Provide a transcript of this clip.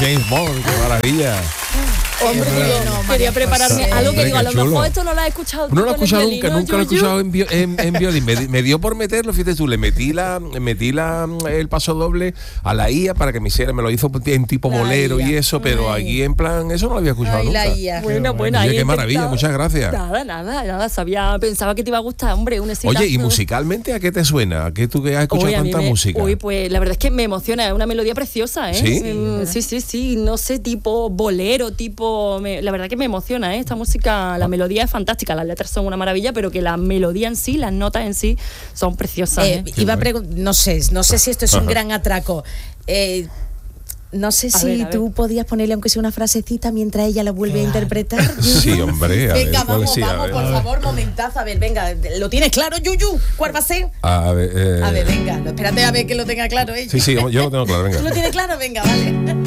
James Bond, qué maravilla. Hombre, quería prepararme algo que digo, a lo mejor esto no lo has escuchado. No lo he escuchado nunca lo he escuchado en violín. Me dio por meterlo, fíjate tú, le metí el paso doble a la IA para que me lo hizo en tipo bolero y eso, pero aquí en plan, eso no lo había escuchado nunca. Bueno, ahí qué maravilla, muchas gracias. Nada, pensaba que te iba a gustar, hombre, un exitazo. Oye, ¿y musicalmente a qué te suena? ¿A qué tú que has escuchado tanta música? Pues la verdad es que me emociona, es una melodía preciosa, ¿eh? Sí, no sé, tipo bolero, tipo... la verdad que me emociona, ¿eh? Esta música, la melodía es fantástica, las letras son una maravilla, pero que la melodía en sí, las notas en sí, son preciosas. Iba a no sé si esto es un gran atraco. No sé si tú podías ponerle aunque sea una frasecita mientras ella la vuelve a interpretar. Sí, hombre. Venga, vamos, por favor, momentazo. A ver, venga, ¿lo tienes claro, Yuyu? ¿Cuál va a ser? A ver, venga, espérate a ver que lo tenga claro ella. Sí, yo lo tengo claro, venga. ¿Tú lo tienes claro? Venga, vale.